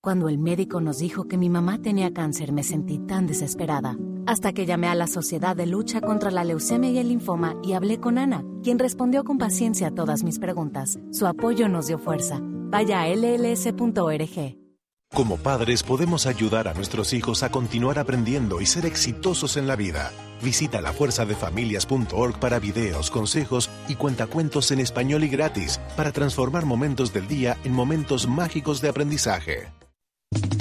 Cuando el médico nos dijo que mi mamá tenía cáncer, me sentí tan desesperada. Hasta que llamé a la Sociedad de Lucha contra la Leucemia y el Linfoma y hablé con Ana, quien respondió con paciencia a todas mis preguntas. Su apoyo nos dio fuerza. Vaya a lls.org. Como padres podemos ayudar a nuestros hijos a continuar aprendiendo y ser exitosos en la vida. Visita lafuerzadefamilias.org para videos, consejos y cuentacuentos en español y gratis para transformar momentos del día en momentos mágicos de aprendizaje.